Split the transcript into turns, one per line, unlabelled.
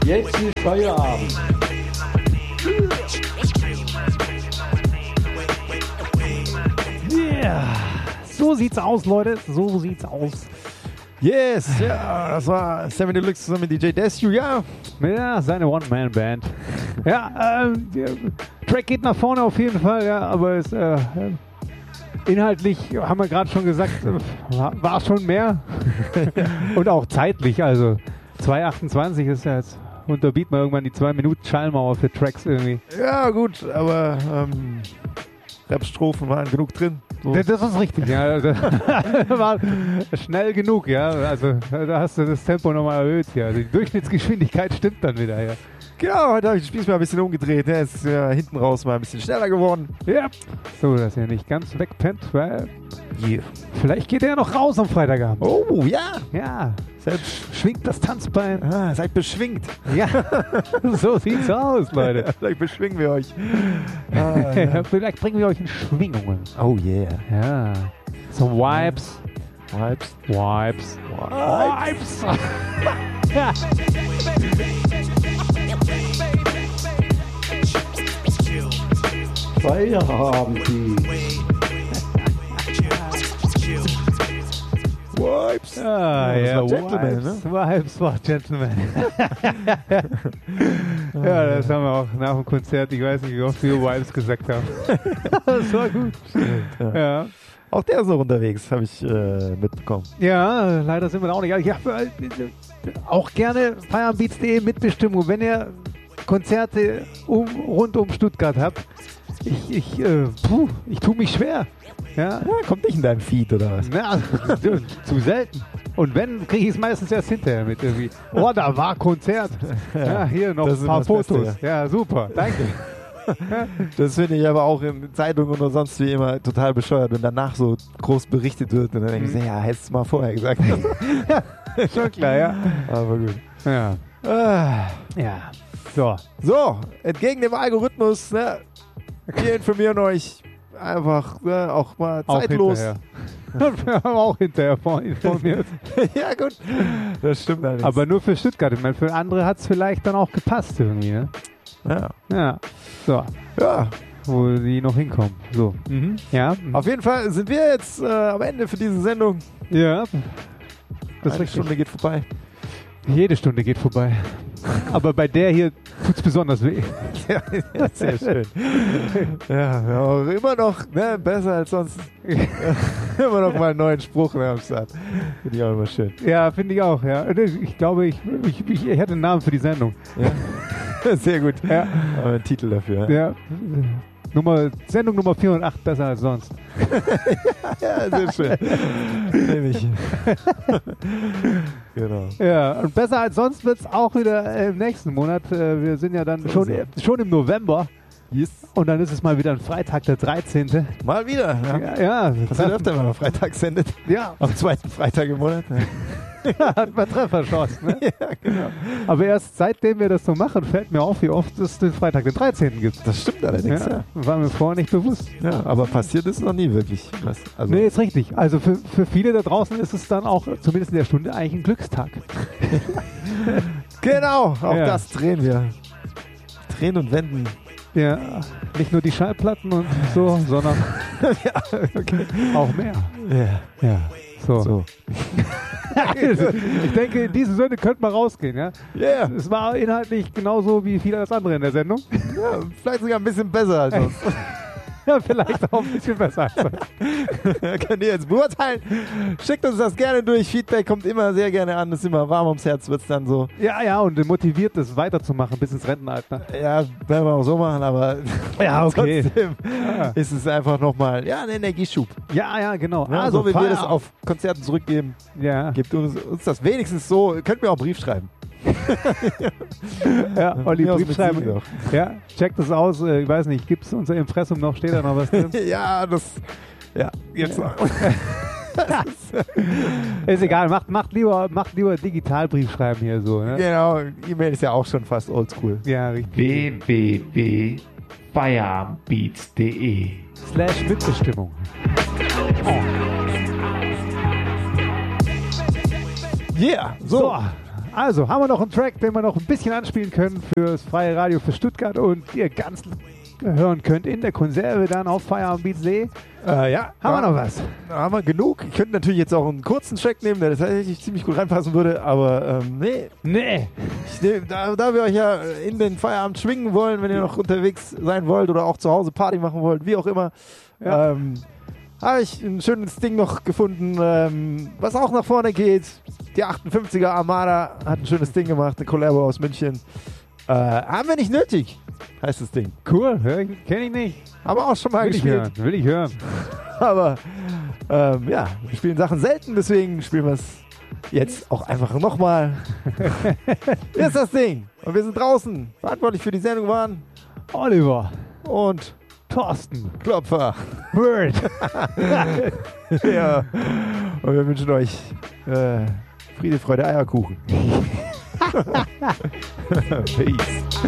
Jetzt ist Feierabend.
Yeah. So sieht's aus, Leute. So sieht's aus.
Yes, ja, das war Sammy Deluxe zusammen mit DJ Desu, ja.
Ja, seine One-Man-Band. Ja, der Track geht nach vorne auf jeden Fall, ja, aber es, inhaltlich, haben wir gerade schon gesagt, war schon mehr. Und auch zeitlich, also 2,28 ist ja jetzt, unterbieten wir irgendwann die 2 Minuten Schallmauer für Tracks irgendwie.
Ja, gut, aber Rap-Strophen waren genug drin. So.
Das ist richtig, ja. Das war schnell genug, ja. Also da hast du das Tempo nochmal erhöht, ja. Also, die Durchschnittsgeschwindigkeit stimmt dann wieder, ja.
Genau, heute habe ich das Spiel mal ein bisschen umgedreht. Ne? Es ist hinten raus mal ein bisschen schneller geworden.
Ja. So, dass er nicht ganz wegpennt, weil
Yeah.
vielleicht geht er ja noch raus am Freitagabend.
Oh, ja.
Ja.
Selbst
Schwingt das Tanzbein.
seid beschwingt.
Ja. So sieht's aus, Leute.
Vielleicht beschwingen wir euch.
Vielleicht bringen wir euch in Schwingungen.
Oh, yeah.
Ja. So Vibes.
Vibes.
Vibes. Vibes. Ja.
Feierabend.
Vibes.
Ah, ja,
Gentleman,
Vibes,
ne?
Vibes war Gentleman. Ja, das haben wir auch nach dem Konzert, ich weiß nicht, wie oft wir Vibes gesagt haben. Das war gut. Ja.
Auch der ist noch unterwegs, habe ich mitbekommen.
Ja, leider sind wir da auch nicht. Ich habe auch gerne feierabendbeats.de Mitbestimmung, wenn ihr Konzerte rund um Stuttgart habt. Ich tue mich schwer. Ja.
Kommt nicht in deinem Feed oder was?
Na, zu selten. Und wenn, kriege ich es meistens erst hinterher mit irgendwie. Oh, da war Konzert. Ja, hier noch ein paar Fotos.
Beste,
ja, super. Danke.
Das finde ich aber auch in Zeitungen oder sonst wie immer total bescheuert, wenn danach so groß berichtet wird. Und dann denke ich, ja, hättest du mal vorher gesagt.
Schon klar, ja.
Aber gut.
Ja. Ja.
So, entgegen dem Algorithmus, ne, wir informieren euch einfach auch mal zeitlos.
Wir haben auch hinterher informiert.
Ja, gut. Das stimmt allerdings.
Aber nur für Stuttgart. Ich meine, für andere hat es vielleicht dann auch gepasst irgendwie, ne?
Ja.
Ja. So.
Ja.
Wo die noch hinkommen. So.
Mhm.
Ja.
Auf jeden Fall sind wir jetzt am Ende für diese Sendung.
Ja. Das
Eine
ist
Stunde geht vorbei.
Jede Stunde geht vorbei. Aber bei der hier tut es besonders weh.
Ja, sehr schön. Ja, immer noch besser als sonst. Immer noch mal einen neuen Spruch am Start. Finde ich auch immer schön.
Ja, finde ich auch. Ja. Ich glaube, ich hätte einen Namen für die Sendung.
Ja. Sehr gut.
Ja.
Aber einen Titel dafür.
Ja. Sendung Nummer 408, besser als sonst.
Ja, sehr schön. Nehme ich. Genau.
Ja, und besser als sonst wird es auch wieder im nächsten Monat. Wir sind ja dann schon im November.
Yes.
Und dann ist es mal wieder ein Freitag, der 13.
Mal wieder.
Ja.
Das wird öfter, wenn man Freitag sendet.
Ja.
Am zweiten Freitag im Monat.
Hat man Trefferchance, ne?
Ja, genau.
Aber erst seitdem wir das so machen, fällt mir auf, wie oft es den Freitag, den 13. gibt.
Das stimmt allerdings, ja.
War mir vorher nicht bewusst.
Ja, aber passiert ist noch nie wirklich. Also
Nee, ist richtig. Also für viele da draußen ist es dann auch, zumindest in der Stunde, eigentlich ein Glückstag.
Genau, auch
Ja.
das drehen wir. Drehen und wenden.
Ja, nicht nur die Schallplatten und so, sondern auch mehr.
Ja.
Ja,
So.
Ich denke, in diesem Sinne könnte man rausgehen, ja?
Yeah.
Es war inhaltlich genauso wie vieles andere in der Sendung.
Ja, vielleicht sogar ein bisschen besser als sonst.
Ja, vielleicht auch ein bisschen besser als sonst.
Könnt ihr jetzt beurteilen. Schickt uns das gerne durch. Feedback kommt immer sehr gerne an. Ist immer warm ums Herz, wird es dann so.
Ja, und motiviert es weiterzumachen bis ins Rentenalter.
Ja, werden wir auch so machen, aber
Ja, okay.
trotzdem ist es einfach nochmal ein Energieschub.
Ja, genau.
Ja,
Also,
so wie wir das
Feierabend.
auf Konzerten zurückgeben,
Ja,
gebt uns das wenigstens so. Könnt mir auch einen Brief schreiben.
ja, Olli,
Mir aus
Brief
mit
schreiben.
Sieg noch.
Ja, checkt das aus. Ich weiß nicht, gibt es unser Impressum noch? Steht da noch was drin?
Ja, jetzt noch.
Ist egal, macht lieber Digitalbrief schreiben hier so. Ne?
Genau, E-Mail ist ja auch schon fast oldschool.
Ja, richtig.
www.feierabendbeats.de
/Mitbestimmung.
Yeah,
So, Also, haben wir noch einen Track, den wir noch ein bisschen anspielen können fürs freie Radio für Stuttgart und ihr ganz hören könnt in der Konserve dann auf Feierabendbeats.de.
Ja.
Haben wir noch was?
Haben wir genug. Ich könnte natürlich jetzt auch einen kurzen Track nehmen, der tatsächlich ziemlich gut reinpassen würde, aber nee. Da wir euch ja in den Feierabend schwingen wollen, wenn ihr noch unterwegs sein wollt oder auch zu Hause Party machen wollt, wie auch immer, habe ich ein schönes Ding noch gefunden, was auch nach vorne geht. Die 58er Armada hat ein schönes Ding gemacht, eine Collabo aus München. Haben wir nicht nötig, heißt das Ding.
Cool, kenne ich nicht.
Aber auch schon mal gespielt.
Will ich hören.
Aber wir spielen Sachen selten, deswegen spielen wir es jetzt auch einfach nochmal. Hier ist das Ding. Und wir sind draußen. Verantwortlich für die Sendung waren
Oliver
und
Thorsten
Klopfer.
Word.
Ja. Und wir wünschen euch Friede, Freude, Eierkuchen. Peace.